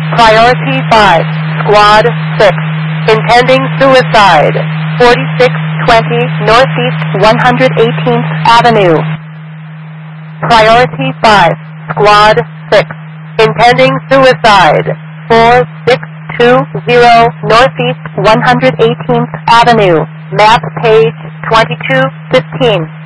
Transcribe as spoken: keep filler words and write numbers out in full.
Priority five, Squad six, intending suicide, forty-six twenty Northeast one hundred eighteenth Avenue. Priority five, Squad six, intending suicide, four six two zero Northeast one hundred eighteenth Avenue, map page twenty-two fifteen.